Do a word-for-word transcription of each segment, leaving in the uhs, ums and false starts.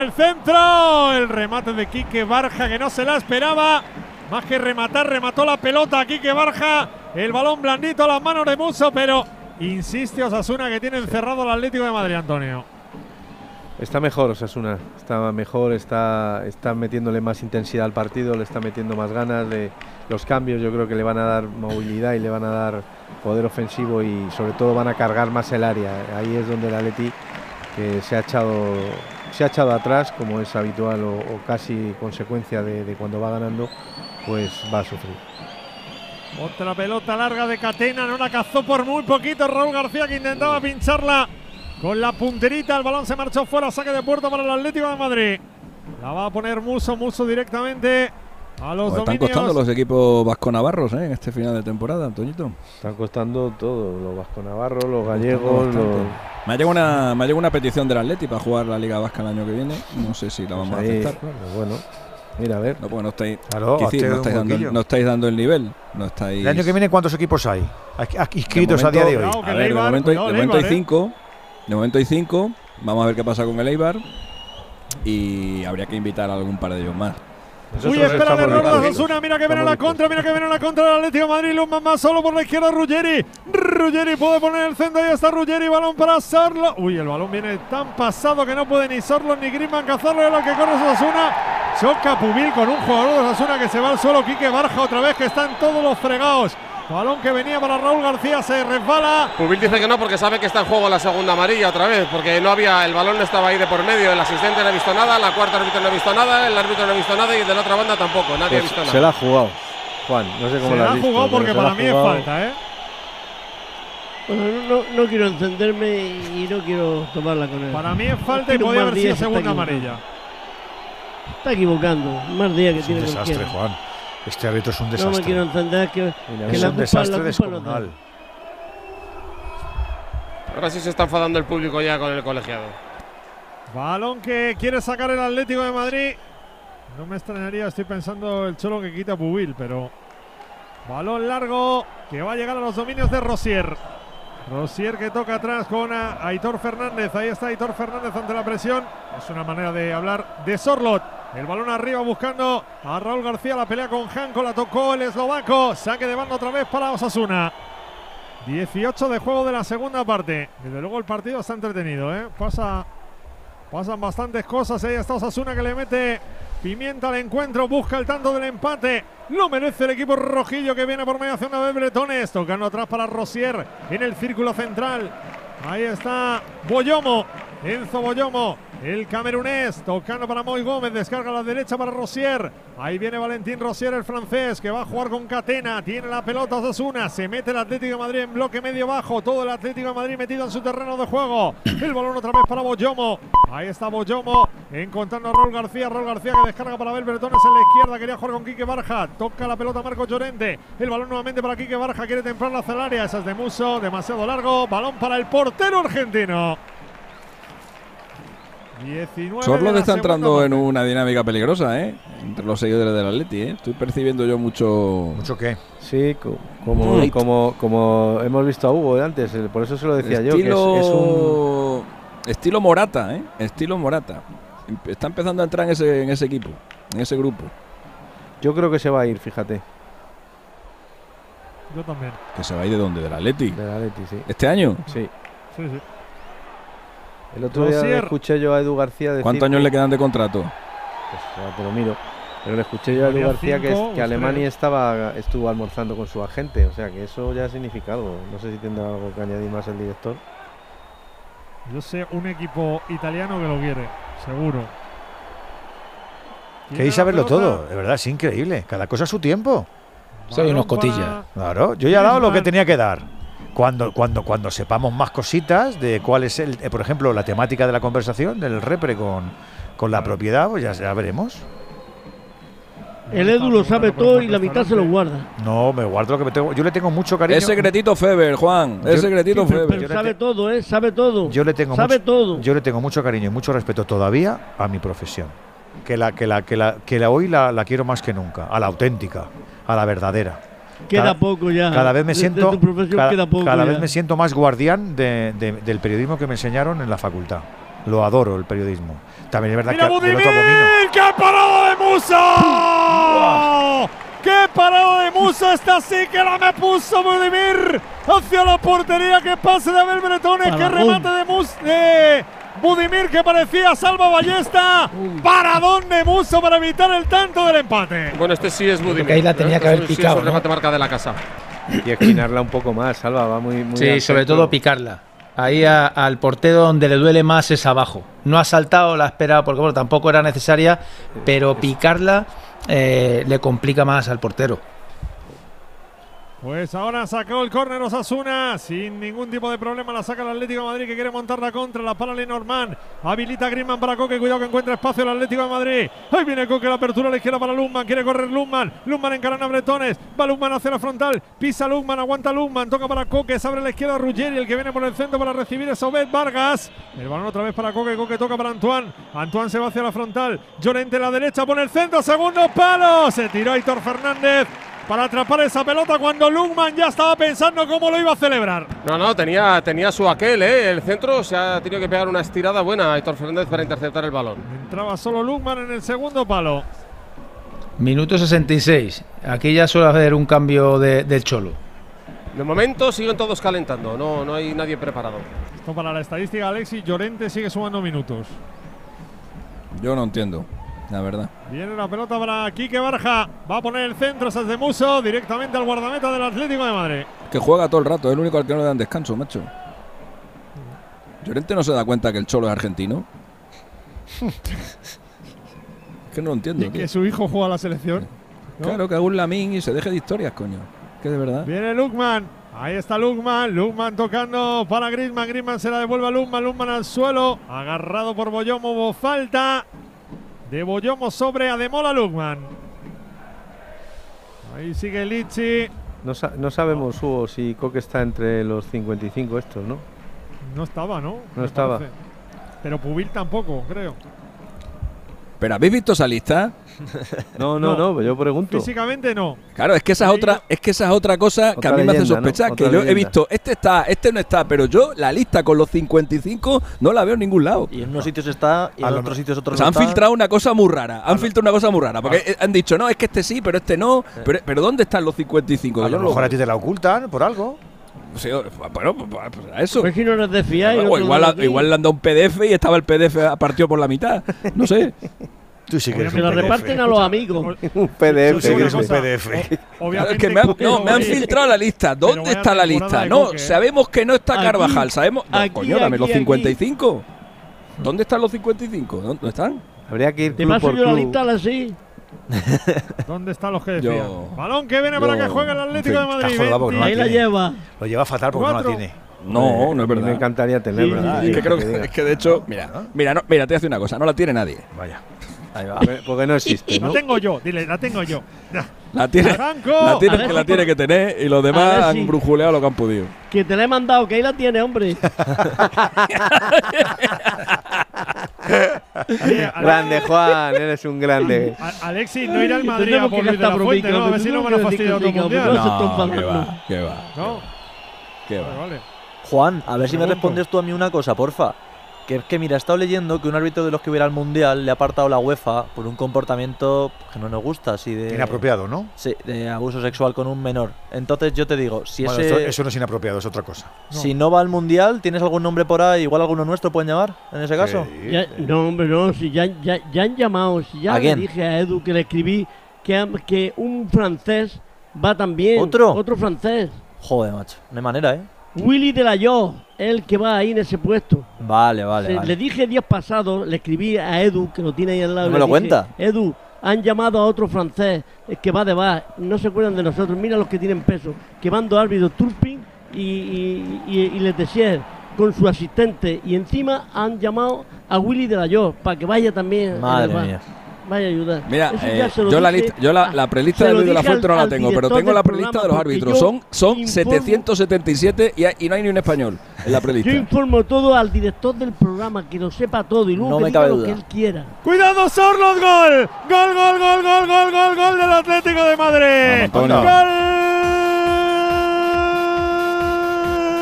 El centro, el remate de Quique Barja que no se la esperaba. Más que rematar, remató la pelota Quique Barja. El balón blandito a las manos de Musso, pero insiste Osasuna que tiene encerrado al Atlético de Madrid, Antonio. Está mejor Osasuna, está mejor, está, está metiéndole más intensidad al partido, le está metiendo más ganas. De, los cambios yo creo que le van a dar movilidad y le van a dar poder ofensivo y sobre todo van a cargar más el área. Ahí es donde el Atleti que se ha echado, se ha echado atrás, como es habitual o, o casi consecuencia de, de cuando va ganando, pues va a sufrir. Otra pelota larga de Catena, no la cazó por muy poquito Raúl García, que intentaba pincharla con la punterita. El balón se marchó fuera, saque de puerta para el Atlético de Madrid. La va a poner Musso, Musso directamente a los pues dominios. Están costando los equipos vasconavarros ¿eh? en este final de temporada, Antoñito. Están costando todo, los vasconavarros, los gallegos. Los... Me ha llegado una, me ha llegado una petición del Atleti para jugar la Liga Vasca el año que viene. No sé si la vamos pues ahí, a aceptar. Claro, bueno, mira, a ver. No, porque no estáis, claro, decir, no, estáis dando, no estáis dando el nivel. No estáis... ¿El año que viene cuántos equipos hay inscritos a día de hoy? Claro, a ver, de momento, cuidado, de momento hay cinco. De momento hay cinco. Vamos a ver qué pasa con el Eibar. Y habría que invitar a algún par de ellos más. Nosotros Uy, espera el error de Osasuna, mira que viene la contra, mira que viene la contra del Atlético de Madrid, Luzman más solo por la izquierda, Ruggeri, Ruggeri puede poner el centro, ahí está Ruggeri, balón para Sorlo. Uy, el balón viene tan pasado que no puede ni Sorlo ni Griezmann cazarlo, es lo que corre Osasuna. Choca Pubil con un jugador de Osasuna que se va al suelo, Quique Barja otra vez, que están todos los fregados. Balón que venía para Raúl García, se resbala. Pubil dice que no porque sabe que está en juego la segunda amarilla otra vez, porque no había, el balón no estaba ahí de por medio, el asistente no ha visto nada, la cuarta árbitro no ha visto nada, el árbitro no ha visto nada y de la otra banda tampoco, nadie pues ha visto nada. Se la ha jugado, Juan, no sé cómo se la ha has visto. jugado porque para mí es falta, ¿eh? Bueno, no, no quiero encenderme y no quiero tomarla con él. Para mí es falta y podía haber sido segunda amarilla. Está equivocando, más día que es tiene un desastre, cualquiera. Juan. Este árbitro es un desastre. No me quiero entender que, que es la un culpa, desastre la descomunal. No. Ahora sí se está enfadando el público ya con el colegiado. Balón que quiere sacar el Atlético de Madrid. No me extrañaría, estoy pensando el Cholo que quita Pubil, pero balón largo que va a llegar a los dominios de Rosier. Rosier que toca atrás con Aitor Fernández. Ahí está Aitor Fernández ante la presión. Es una manera de hablar de Sorlot. El balón arriba buscando a Raúl García. La pelea con Janko, la tocó el eslovaco. Saque de banda otra vez para Osasuna. dieciocho de juego de la segunda parte. Desde luego el partido está entretenido, ¿eh? Pasa, pasan bastantes cosas. Ahí está Osasuna que le mete pimienta al encuentro. Busca el tanto del empate. Lo merece el equipo rojillo que viene por mediación de Bretones. Tocando atrás para Rosier en el círculo central. Ahí está Boyomo. Enzo Boyomo, el camerunés, tocando para Moy Gómez, descarga a la derecha para Rosier. Ahí viene Valentín Rosier, el francés, que va a jugar con Catena. Tiene la pelota Osasuna, se mete el Atlético de Madrid en bloque medio bajo. Todo el Atlético de Madrid metido en su terreno de juego. El balón otra vez para Boyomo. Ahí está Boyomo, encontrando a Raúl García. Raúl García que descarga para Abel Bretones en la izquierda. Quería jugar con Quique Barja. Toca la pelota Marco Llorente. El balón nuevamente para Quique Barja. Quiere templarla hacia el área. Esa es de Musso, demasiado largo. Balón para el portero argentino. Sorlot está entrando parte. en una dinámica peligrosa, ¿eh? Entre los seguidores del Atleti, ¿eh? Estoy percibiendo yo mucho... ¿Mucho qué? Sí, como, mm. como, como hemos visto a Hugo de antes, por eso se lo decía estilo, yo, que es, es un... Estilo Morata, ¿eh? Estilo Morata. Está empezando a entrar en ese, en ese equipo, en ese grupo. Yo creo que se va a ir, fíjate. Yo también. ¿Que se va a ir de dónde? ¿Del Atleti? Del Atleti, sí. ¿Este año? Sí. Sí, sí. El otro día le escuché yo a Edu García decir... ¿Cuántos años que, le quedan de contrato? Pues ya te lo miro. Pero le escuché yo a Edu García cinco, que, que Alemania estaba, estuvo almorzando con su agente. O sea que eso ya ha significado. No sé si tendrá algo que añadir más el director. Yo sé un equipo italiano que lo quiere, seguro. Queréis saberlo todo, de verdad, es increíble. Cada cosa a su tiempo. Soy unos cotillas. Claro, yo ya he dado lo que tenía que dar. Cuando, cuando, cuando sepamos más cositas de cuál es, el, eh, por ejemplo, la temática de la conversación, del repre con, con la propiedad, pues ya, ya veremos. El Edu lo sabe todo y la mitad se lo guarda. No, me guardo lo que me tengo. Yo le tengo mucho cariño. Es secretito Feber, Juan. Es yo, secretito sí, pero, Feber. Pero sabe todo, ¿eh? Sabe todo. Yo le tengo sabe mucho, todo. Yo le tengo mucho cariño y mucho respeto todavía a mi profesión. Que la, que la, que la, que la hoy la, la quiero más que nunca. A la auténtica, a la verdadera. Queda cada, poco ya. Cada vez me siento, de, de cada, queda poco cada ya. vez me siento más guardián de, de, del periodismo que me enseñaron en la facultad. Lo adoro, el periodismo. También es verdad ¡Mira que del Budimir! otro abomino. ¡Qué parado de Musa! ¡Qué parado de Musa! Esta sí que la me puso Budimir hacia la portería. ¡Qué pase de Abel Bretones! ¡Qué remate de Mus de Budimir que parecía salva ballesta! ¡Paradón de Musa para evitar el tanto del empate! Bueno, este sí es Budimir. Que ahí la tenía Este que haber sí es picado, un ¿no? remate marca de la casa. Y esquinarla un poco más, Salva, va muy, muy Sí, al sobre centro. todo picarla. Ahí a- al portero donde le duele más es abajo. No ha saltado, la ha esperado porque bueno, tampoco era necesaria, pero picarla eh, le complica más al portero. Pues ahora sacó el córner Osasuna sin ningún tipo de problema. La saca el Atlético de Madrid que quiere montar la contra. La para Lenormand. Habilita a Griezmann para Coque. Cuidado que encuentra espacio el Atlético de Madrid. Ahí viene Coque. La apertura a la izquierda para Lundman. Quiere correr Lundman. Lundman encarana a Bretones. Va Lundman hacia la frontal. Pisa Lundman. Aguanta Lundman. Toca para Coque. Se abre a la izquierda Ruggeri. El que viene por el centro para recibir es Obed Vargas. El balón otra vez para Coque. Coque toca para Antoine. Antoine se va hacia la frontal. Llorente a la derecha. Pone el centro. Segundo palo. Se tiró Aitor Fernández para atrapar esa pelota cuando Lundman ya estaba pensando cómo lo iba a celebrar. No, no, tenía, tenía su aquel, ¿eh? El centro se ha tenido que pegar una estirada buena a Aitor Fernández para interceptar el balón. Entraba solo Lundman en el segundo palo. Minuto sesenta y seis. Aquí ya suele haber un cambio de, del Cholo. De momento siguen todos calentando, no, no hay nadie preparado. Esto para la estadística, Alexis. Llorente sigue sumando minutos. Yo no entiendo, la verdad. Viene la pelota para Quique Barja. Va a poner el centro, de Muso, directamente al guardameta del Atlético de Madrid. Que juega todo el rato, es el único al que no le dan descanso, macho. Llorente no se da cuenta que el Cholo es argentino. Es que no lo entiendo. Y tío. que su hijo juega a la selección, ¿no? Claro, que haga un lamín y se deje de historias, coño. Que de verdad. Viene Lukman. Ahí está Lukman. Lukman tocando para Griezmann. Griezmann se la devuelve a Lukman. Lukman al suelo. Agarrado por Boyomo. Hubo falta de Boyomo sobre Ademola Lukman. Ahí sigue Lichi. No, sa- no sabemos, Hugo, si Coque está entre los cincuenta y cinco estos, ¿no? No estaba, ¿no? No Me estaba. parece. Pero Pubil tampoco, creo. Pero ¿habéis visto esa lista? No, no, No. no, yo pregunto. Físicamente no. Claro, es que esa es otra, es que esa es otra cosa que Otra a mí me hace leyenda, ¿no? sospechar. Que Otra yo he leyenda. visto, este está, este no está, pero yo la lista con los cincuenta y cinco no la veo en ningún lado. Y en unos sitios está y A en lo otros me- sitios otros O sea, no han está. filtrado una cosa muy rara. Han filtrado una cosa muy rara. Porque eh, han dicho, no, es que este sí, pero este no. Pero, pero ¿dónde están los cincuenta y cinco? A Yo lo no mejor a ti te la ocultan por algo. Sí, bueno, pues, pues, a eso. Pues que no eres de fiar. y O no te igual, lo a- doy. igual le han dado un P D F y estaba el P D F partido por la mitad. No sé. Tú sí que eres Se un lo P D F. reparten a los amigos. Un P D Tú F. sí que eres una un cosa. P D F. Claro, Obviamente, es que me han, Coque no, no me han va a ir. filtrado la lista. Pero ¿Dónde vaya está la temporada lista? de No, Coque, ¿eh? sabemos que no está Aquí, Carvajal. Sabemos. No, aquí, coño, dame los aquí, cincuenta y cinco. ¿Dónde están los cincuenta y cinco? ¿Dónde están? Habría que ir Te club paso por yo la club. lista así. ¿Dónde están los que decían? Yo- Balón que viene para yo- que juegue el Atlético en de fin, Madrid. está jodado porque no Ahí la tiene. lleva. Lo lleva fatal porque no Cuatro. la tiene. No, no es A mí Me verdad. encantaría tenerlo. Sí, sí, Es sí. que creo que, es que de hecho, mira, mira, no, mira, te voy a decir una cosa, no la tiene nadie. Vaya. Ahí va. Porque- Porque no existe, La ¿no? tengo yo, dile, la tengo yo. Ya. La tiene, Arranco. la tiene A ver que si la tiene por- que tener y los A ver demás han si- brujuleado lo que han podido. Que te la he mandado, que ahí la tiene, hombre. Oye, Ale- Grande, Juan, eres un grande. A- Alexis no irá al Madrid a Tenemos por que Luis de la gastar Fuente, ¿no? A ver bromica, si no me tenemos lo que fastidia otro decir que mundial. no se está No, enfadando. que va, que va, ¿No? que Vale, va. vale. Juan, a ver si me Pregunto. respondes tú a mí una cosa, porfa. Que es que, mira, he estado leyendo que un árbitro de los que hubiera al Mundial le ha apartado la UEFA por un comportamiento que no nos gusta, así de... Inapropiado, ¿no? Sí, de abuso sexual con un menor. Entonces yo te digo, si Bueno, ese... eso, eso no es inapropiado, es otra cosa. Si no va al Mundial, ¿tienes algún nombre por ahí? Igual alguno nuestro pueden llamar, en ese caso. Sí. Ya- no, hombre, no, si ya, ya, ya han llamado, si ya ¿A le quién? dije a Edu que le escribí que, am- que un francés va también. ¿Otro? Otro francés. Joder, macho, no hay manera, ¿eh? Willy de la Yo, el que va ahí en ese puesto. Vale, vale, Se- vale. Le dije días pasados, le escribí a Edu, que lo tiene ahí al lado. ¿No le me lo dije, cuenta? Edu, han llamado a otro francés eh, que va de bar, no se acuerdan de nosotros, mira los que tienen peso, que van dos árbitros, Turpin y, y, y, y Letessier, con su asistente, y encima han llamado a Willy de la Yo, para que vaya también. Madre al bar. mía. Vaya a ayudar. Mira, Eso eh, ya se lo yo la dije lista, yo la, a- la prelista se de lo Luis de la dije Fuente no al- la al tengo, pero director tengo la del prelista de los programa, árbitros. porque Son, yo son informo- setecientos setenta y siete y, hay- y no hay ni un español en la Yo prelista. informo todo al director del programa, que lo sepa todo y luego No que me diga cabe lo duda. que él quiera. Cuidado, Sorlos, gol. Gol, gol, gol, gol, gol, gol, gol del Atlético de Madrid. Vamos, Antonio. Gol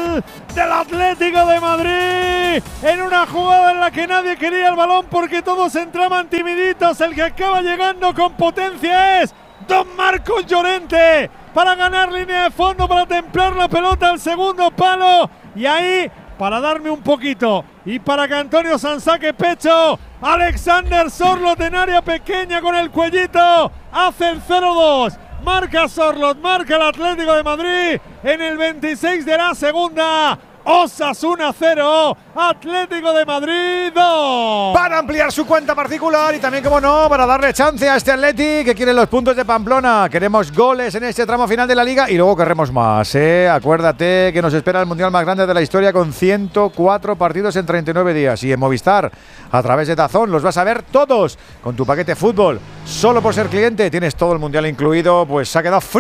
del Atlético de Madrid, en una jugada en la que nadie quería el balón porque todos entraban timiditos. El que acaba llegando con potencia es Don Marcos Llorente para ganar línea de fondo, para templar la pelota al segundo palo, y ahí, para darme un poquito y para que Antonio Sanz saque pecho, Alexander Sorloth en área pequeña con el cuellito hace el cero dos. Marca Sorloth, marca el Atlético de Madrid en el veintiséis de la segunda. Osasuna cero, Atlético de Madrid dos. Para ampliar su cuenta particular y también, como no, para darle chance a este Atleti que quiere los puntos de Pamplona. Queremos goles en este tramo final de la Liga y luego querremos más, ¿eh? Acuérdate que nos espera el Mundial más grande de la historia con ciento cuatro partidos en treinta y nueve días. Y en Movistar, a través de Dazón, los vas a ver todos con tu paquete fútbol. Solo por ser cliente tienes todo el Mundial incluido, pues se ha quedado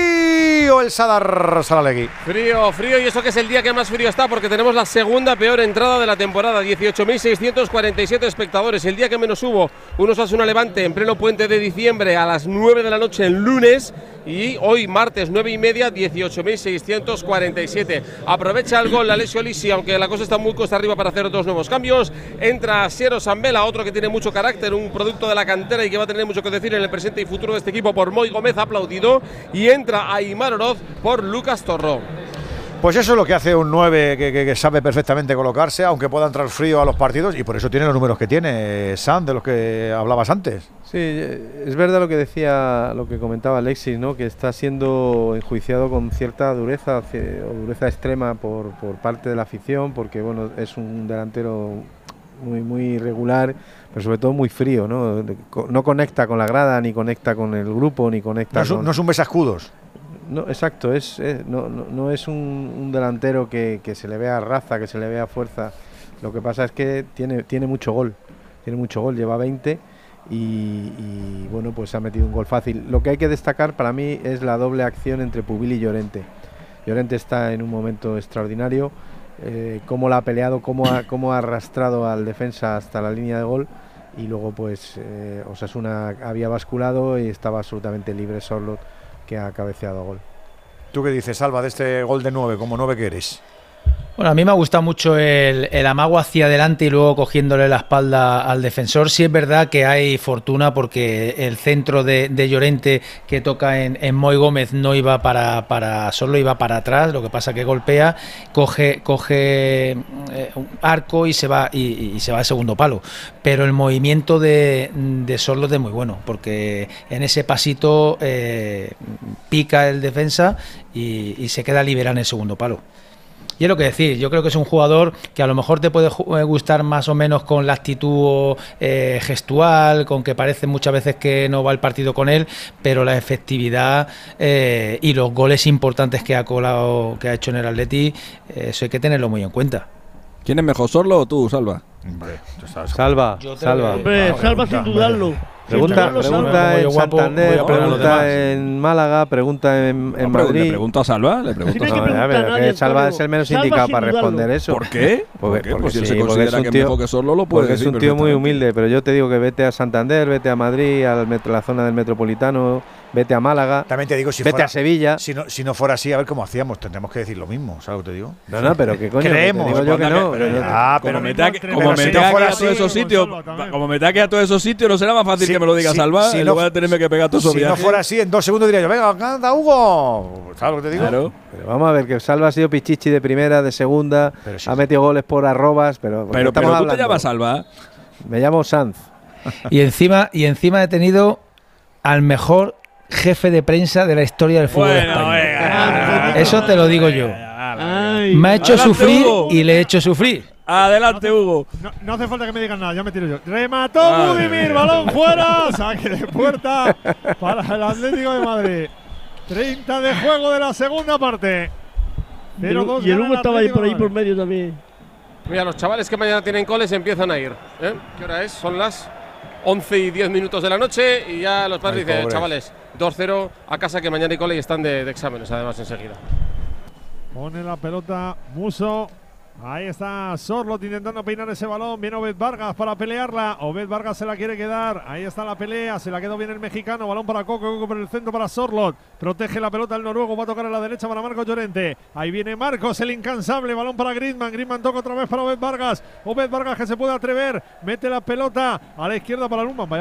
frío el Sadar Salalegui. Frío, frío, y eso que es el día que más frío está, porque tenemos la segunda peor entrada de la temporada, dieciocho mil seiscientos cuarenta y siete espectadores, el día que menos hubo. Un Osasuna Levante en pleno puente de diciembre a las nueve de la noche el lunes, y hoy martes nueve y media, dieciocho mil seiscientos cuarenta y siete. Aprovecha el gol Alessio Lisi, aunque la cosa está muy costa arriba para hacer dos nuevos cambios. Entra Siero Zambela, otro que tiene mucho carácter, un producto de la cantera y que va a tener mucho que decir en el presente y futuro de este equipo, por Moy Gómez, aplaudido, y entra Aimar Oroz por Lucas Torró. Pues eso es lo que hace un nueve que, que, que sabe perfectamente colocarse, aunque pueda entrar frío a los partidos, y por eso tiene los números que tiene, Sam, de los que hablabas antes. Sí, es verdad lo que decía, lo que comentaba Alexis, ¿no? Que está siendo enjuiciado con cierta dureza o dureza extrema por, por parte de la afición, porque bueno, es un delantero muy, muy irregular, pero sobre todo muy frío, ¿no? No conecta con la grada, ni conecta con el grupo, ni conecta no es un, con... no es un besascudos. No, exacto, es, es no, no, no es un, un delantero que, que se le vea raza, que se le vea fuerza. Lo que pasa es que tiene, tiene mucho gol, tiene mucho gol, lleva veinte y, y bueno, pues ha metido un gol fácil. Lo que hay que destacar para mí es la doble acción entre Pubil y Llorente. Llorente está en un momento extraordinario, eh, cómo la ha peleado, cómo ha, cómo ha arrastrado al defensa hasta la línea de gol, y luego pues eh, Osasuna había basculado y estaba absolutamente libre Sorloth, que ha cabeceado a gol. ¿Tú qué dices, Alba, de este gol de nueve, como nueve que eres? Bueno, a mí me ha gustado mucho el, el amago hacia adelante y luego cogiéndole la espalda al defensor. Sí es verdad que hay fortuna porque el centro de, de Llorente que toca en, en Moy Gómez no iba para, para solo iba para atrás, lo que pasa que golpea, coge coge eh, un arco y se va y, y se va al segundo palo. Pero el movimiento de, de Sorloth es muy bueno, porque en ese pasito eh, pica el defensa y, y se queda liberado en el segundo palo. Y es lo que decir, yo creo que es un jugador que a lo mejor te puede gustar más o menos con la actitud eh, gestual, con que parece muchas veces que no va el partido con él, pero la efectividad eh, y los goles importantes que ha colado, que ha hecho en el Atleti, eh, eso hay que tenerlo muy en cuenta. ¿Quién es mejor, Sorloth o tú, Salva? Hombre, tú sabes. Salva, Salva. Hombre, Salva sin dudarlo. Pregunta, Sin dudarlo, pregunta Salva. en Santander, no, pregunta en Málaga, pregunta en, en No, pero Madrid. ¿Le pregunto a Salva? ¿Le pregunto Tiene a que No, Salva? a ver, preguntar a nadie, que Salva Antonio. es el menos Salva indicado sin para dudarlo. responder eso. ¿Por qué? Porque, ¿Por qué? porque Pues si él sí, se porque considera es un que es tío, mejor que Sorloth, lo puede porque es decir un tío muy perfectamente. humilde, pero yo te digo que vete a Santander, vete a Madrid, a la zona del Metropolitano, vete a Málaga, También te digo, si vete fuera, a Sevilla. Si no, si no fuera así, a ver cómo hacíamos, tendríamos que decir lo mismo, ¿sabes lo que te digo? No, no, pero que coño, Creemos. que te digo yo que no. Pero Yo- ya, Ah, como pero me igual taque- tremendo. como Pero me si no taque fuera a todos así, esos sitios, Gonzalo también. como me taque a todos esos sitios, no será más fácil Si- que me lo diga si- Salva, si en no- lugar de tenerme que pegar todos esos Si no viajes. fuera así, en dos segundos diría yo, venga, anda, Hugo. ¿Sabes lo que te digo? Claro. Pero vamos a ver, que Salva ha sido pichichi de primera, de segunda, Pero sí, ha sí. metido goles por arrobas, pero... ¿de qué Pero, estamos pero tú te hablando? llamas Salva. Me llamo Sanz. Y encima, y encima he tenido al mejor jefe de prensa de la historia del fútbol español. Eso te lo digo yo. Ay, Me ha hecho Adelante, sufrir Hugo. y le he hecho sufrir. Adelante, Hugo. No, no hace falta que me digan nada, ya me tiro yo. Remató Madre Budimir, mía. balón fuera, saque de puerta para el Atlético de Madrid. treinta de juego de la segunda parte. y el, cero dos y el gana Hugo estaba ahí Atlético por de ahí por Madrid. medio también. Mira, los chavales que mañana tienen coles empiezan a ir. ¿eh? ¿Qué hora es? Son las once y diez minutos de la noche y ya los padres Ay, dicen, pobres. chavales, dos cero a casa que mañana hay cole y están de, de exámenes además enseguida. Pone la pelota Muso Ahí está Sorlot intentando peinar ese balón. Viene Obed Vargas para pelearla. Obed Vargas se la quiere quedar. Ahí está la pelea. Se la quedó bien el mexicano. Balón para Coco. Coco por el centro para Sorlot. Protege la pelota el noruego. Va a tocar a la derecha para Marcos Llorente. Ahí viene Marcos, el incansable. Balón para Griezmann. Griezmann toca otra vez para Obed Vargas. Obed Vargas que se puede atrever. Mete la pelota a la izquierda para Luma. Vaya